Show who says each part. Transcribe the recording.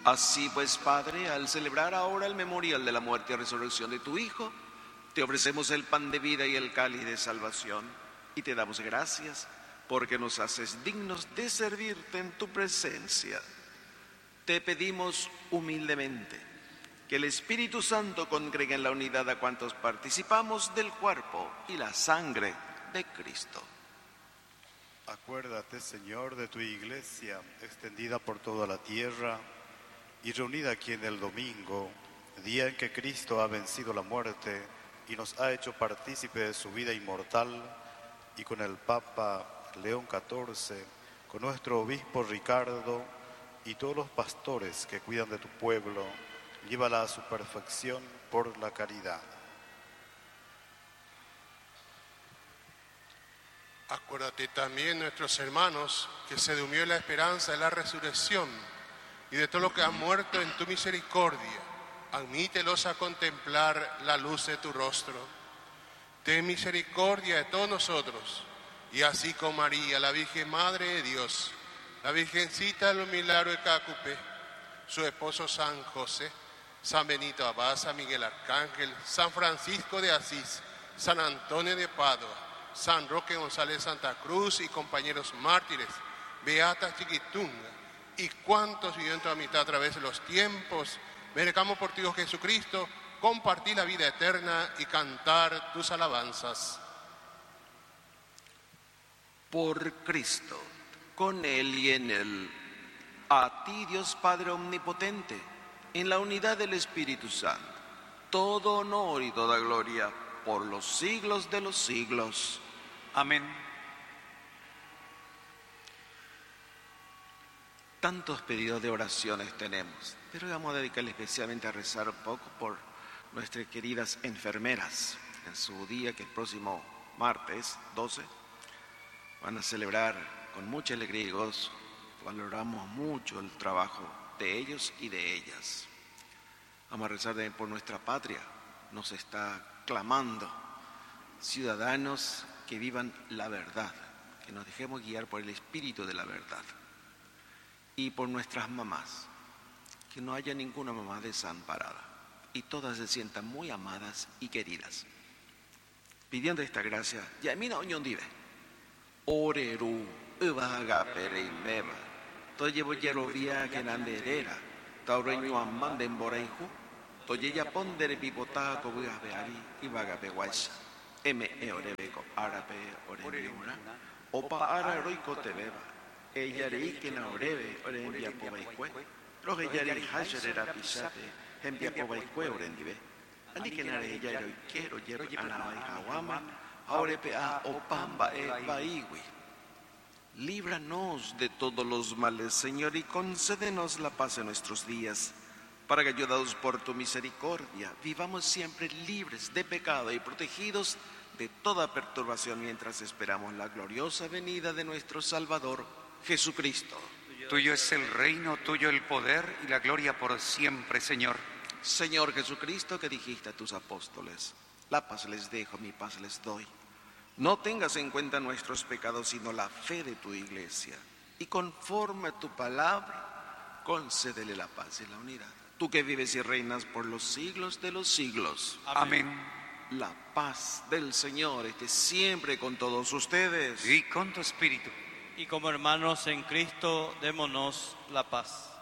Speaker 1: Así pues, Padre, al celebrar ahora el memorial de la muerte y resurrección de tu Hijo, te ofrecemos el pan de vida y el cáliz de salvación, y te damos gracias porque nos haces dignos de servirte en tu presencia. Te pedimos humildemente que el Espíritu Santo congregue en la unidad a cuantos participamos del cuerpo y la sangre de Cristo.
Speaker 2: Acuérdate, Señor, de tu iglesia extendida por toda la tierra y reunida aquí en el domingo, día en que Cristo ha vencido la muerte y nos ha hecho partícipe de su vida inmortal, y con el Papa León XIV, con nuestro obispo Ricardo y todos los pastores que cuidan de tu pueblo, llévala a su perfección por la caridad.
Speaker 3: Acuérdate también, nuestros hermanos, que se durmió en la esperanza de la resurrección y de todo lo que ha muerto en tu misericordia. Admítelos a contemplar la luz de tu rostro. Ten misericordia de todos nosotros, y así con María, la Virgen Madre de Dios, la Virgencita de los Milagros de Cacupe, su esposo San José, San Benito Abad, San Miguel Arcángel, San Francisco de Asís, San Antonio de Padua, San Roque González Santa Cruz y compañeros mártires, Beata Chiquitunga, y cuantos vivieron en tu amistad a través de los tiempos, merezcamos por ti, oh Jesucristo, compartir la vida eterna y cantar tus alabanzas.
Speaker 1: Por Cristo, con Él y en Él, a ti, Dios Padre Omnipotente, en la unidad del Espíritu Santo, todo honor y toda gloria por los siglos de los siglos.
Speaker 4: Amén.
Speaker 1: Tantos pedidos de oraciones tenemos, pero vamos a dedicarle especialmente a rezar un poco por nuestras queridas enfermeras. En su día, que el próximo martes 12, van a celebrar con mucha alegría y gozo. Valoramos mucho el trabajo de ellos y de ellas. Vamos a rezar también por nuestra patria. Nos está clamando ciudadanos que vivan la verdad, que nos dejemos guiar por el espíritu de la verdad. Y por nuestras mamás, que no haya ninguna mamá desamparada y todas se sientan muy amadas y queridas. Pidiendo esta gracia, Yamina Oñondive, Oreru, Ubaga Pereimeba, Toyevo Yerovia Genanderera, Taureño Amanden Boreiju, Toyeya Pondere Pipota, Cobugas Beari, Ibaga Beguaisa, Orebeco, Arabe, Orebiura, Opa Ara Roico Tebeba. Ella leí que na orebe, ore envia pobaikue, roge yari hasherera pisate, envia pobaikue orendive. Ani que na ella quiero yero anawai hawama, aurepe a opamba baiwi. Líbranos de todos los males, Señor, y concédenos la paz en nuestros días, para que, ayudados por tu misericordia, vivamos siempre libres de pecado y protegidos de toda perturbación mientras esperamos la gloriosa venida de nuestro Salvador, Jesucristo.
Speaker 4: Tuyo es el reino, tuyo el poder y la gloria por siempre, Señor.
Speaker 1: Señor Jesucristo, que dijiste a tus apóstoles, la paz les dejo, mi paz les doy. No tengas en cuenta nuestros pecados, sino la fe de tu iglesia. Y conforme a tu palabra, concédele la paz y la unidad. Tú que vives y reinas por los siglos de los siglos.
Speaker 4: Amén.
Speaker 1: La paz del Señor esté siempre con todos ustedes.
Speaker 4: Y con tu espíritu.
Speaker 5: Y como hermanos en Cristo, démonos la paz.